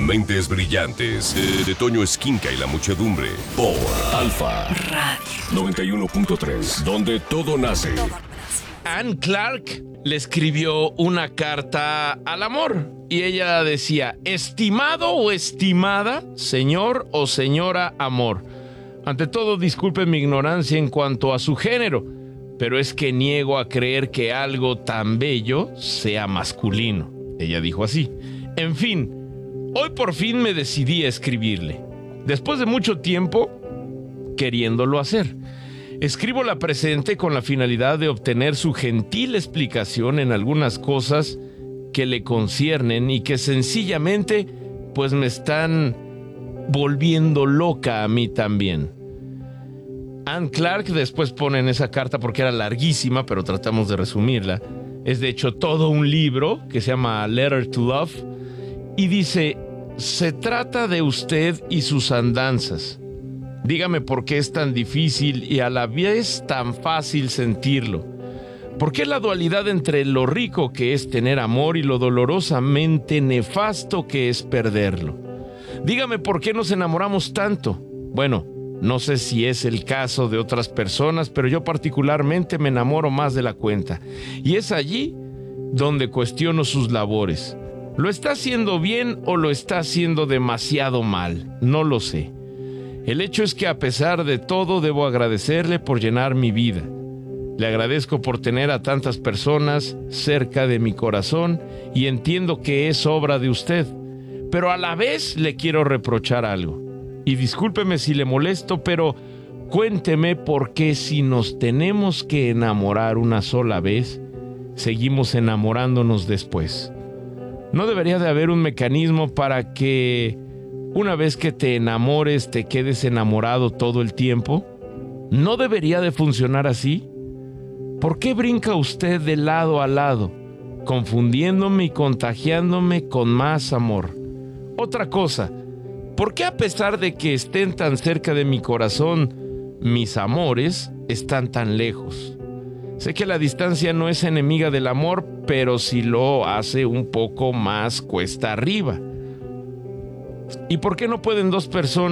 Mentes brillantes de Toño Esquinca y la muchedumbre por Alfa Radio 91.3, donde todo nace. Anne Clark le escribió una carta al amor y ella decía: estimado o estimada, señor o señora amor. Ante todo, disculpen mi ignorancia en cuanto a su género, pero es que niego a creer que algo tan bello sea masculino. Ella dijo así. En fin, hoy por fin me decidí a escribirle. Después de mucho tiempo queriéndolo hacer. Escribo la presente con la finalidad de obtener su gentil explicación en algunas cosas que le conciernen y que sencillamente pues me están volviendo loca a mí también. Anne Clark después pone en esa carta, porque era larguísima, pero tratamos de resumirla. Es de hecho todo un libro que se llama Letter to Love y dice: se trata de usted y sus andanzas. Dígame por qué es tan difícil y a la vez tan fácil sentirlo. ¿Por qué la dualidad entre lo rico que es tener amor y lo dolorosamente nefasto que es perderlo? Dígame por qué nos enamoramos tanto. Bueno, no sé si es el caso de otras personas, pero yo particularmente me enamoro más de la cuenta. Y es allí donde cuestiono sus labores. ¿Lo está haciendo bien o lo está haciendo demasiado mal? No lo sé. El hecho es que a pesar de todo debo agradecerle por llenar mi vida. Le agradezco por tener a tantas personas cerca de mi corazón y entiendo que es obra de usted, pero a la vez le quiero reprochar algo. Y discúlpeme si le molesto, pero cuénteme por qué si nos tenemos que enamorar una sola vez, seguimos enamorándonos después. ¿No debería de haber un mecanismo para que una vez que te enamores te quedes enamorado todo el tiempo? ¿No debería de funcionar así? ¿Por qué brinca usted de lado a lado, confundiéndome y contagiándome con más amor? Otra cosa, ¿por qué a pesar de que estén tan cerca de mi corazón, mis amores están tan lejos? Sé que la distancia no es enemiga del amor, pero sí lo hace un poco más cuesta arriba. ¿Y por qué no pueden dos personas